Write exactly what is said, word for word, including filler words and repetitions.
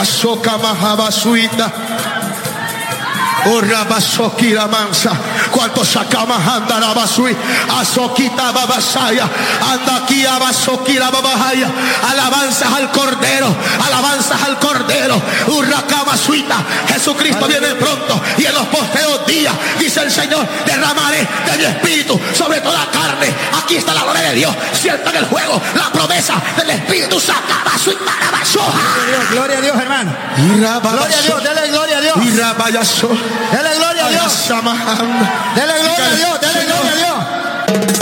Soca mahabasuita. Orabasokira mansa. Cuanto sacamos anda la basui. Azokita babasaya. Anda aquí abasokira babahaya. Alabanzas al Cordero. Alabanzas al Cordero. Urracabasuita. Jesucristo viene pronto. Y en los posteros días, dice el Señor, derramaré de mi espíritu sobre toda carne. Aquí está la gloria de Dios. Sientan el juego. La promesa del espíritu. Sacabasuita. Gloria a Dios, hermano. Gloria a Dios. Dele gloria a Dios. Dele gloria a Dios. Dele gloria a Dios. Dele gloria a Dios.